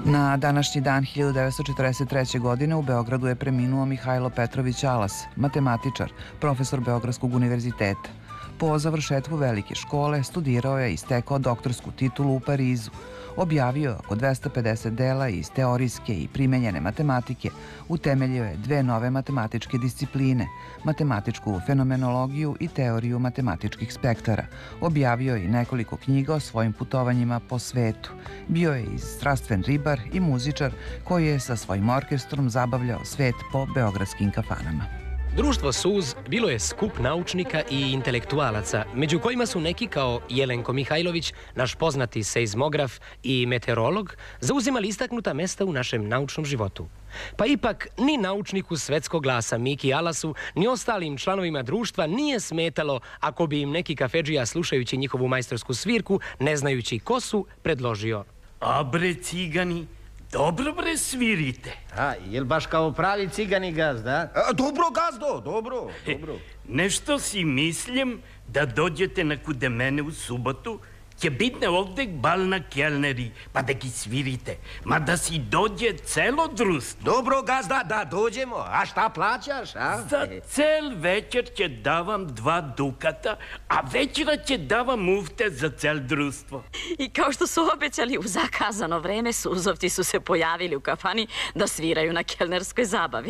Na današnji dan 1943. godine u Beogradu je preminuo Mihajlo Petrović Alas, matematičar, profesor Beogradskog univerziteta. Po završetku velike škole studirao je i stekao doktorsku titulu u Parizu. Objavio oko 250 dela iz teorijske i primenjene matematike, utemeljio je dve nove matematičke discipline, matematičku fenomenologiju i teoriju matematičkih spektara. Objavio je i nekoliko knjiga o svojim putovanjima po svetu. Bio je i strastven ribar i muzičar koji je sa svojim orkestrom zabavljao svet po beogradskim kafanama. Društvo SUZ bilo je skup naučnika i intelektualaca, među kojima su neki kao Jelenko Mihajlović, naš poznati seizmograf i meteorolog, zauzimali istaknuta mesta u našem naučnom životu. Pa ipak ni naučniku svetskog glasa Miki Alasu, ni ostalim članovima društva nije smetalo ako bi im neki kafedžija slušajući njihovu majstorsku svirku, ne znajući ko su, predložio: "A bre cigani, dobro bre svirite." A, jel baš kao pravi cigani gazda? Dobro, gazdo, dobro. Nešto si mislim da dođete nakude mene u subotu, će bitne ovdje bal na kelneri, pa da gi svirite, ma da si dođe celo društvo. Dobro, gazda, da dođemo. A šta plaćaš, a? Za cel večer će davam 2 dukata, a večera će davam mufte za cel društvo. I kao što su obećali, u zakazano vreme suzovci su se pojavili u kafani da sviraju na kelnerskoj zabavi.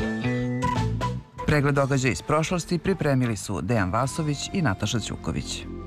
Pregled događaja iz prošlosti pripremili su Dejan Vasović i Nataša Ćuković.